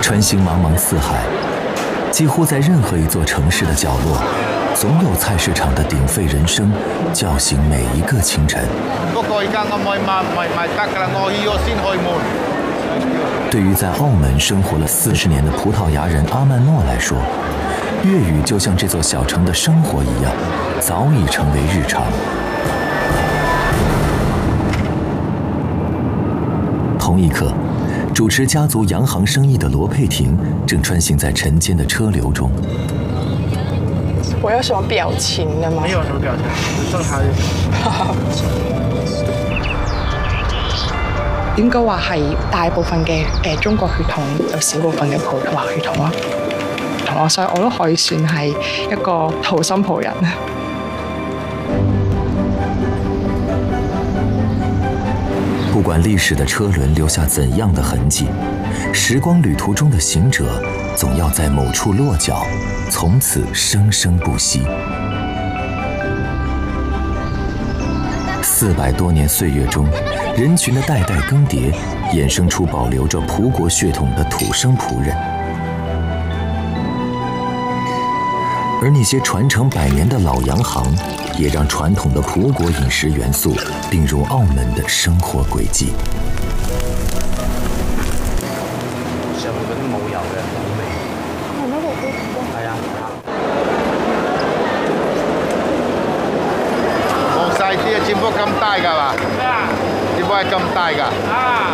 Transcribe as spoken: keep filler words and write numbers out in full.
穿行茫茫四海，几乎在任何一座城市的角落，总有菜市场的鼎沸人声叫醒每一个清晨。对于在澳门生活了四十年的葡萄牙人阿曼诺来说，粤语就像这座小城的生活一样，早已成为日常。同一刻，主持家族洋行生意的罗佩婷正穿行在晨间的车流中。 我有什么表情的吗？ 没有什么表情，正常。 應該話係大部分嘅誒中國血統，有少部分嘅葡萄牙血統咯。同我所以我都可以算係一個土生葡人。 不管历史的车轮留下怎样的痕迹，时光旅途中的行者总要在某处落脚，从此生生不息。四百多年岁月中，人群的代代更迭，衍生出保留着葡国血统的土生葡人。而那些传承百年的老洋行，也让传统的葡国饮食元素并入澳门的生活轨迹。 上面嗰啲冇油嘅好味。 係咩嚟嘅？ 係啊。望細啲啊！占卜咁大㗎嘛？咩啊？占卜係咁大㗎？啊！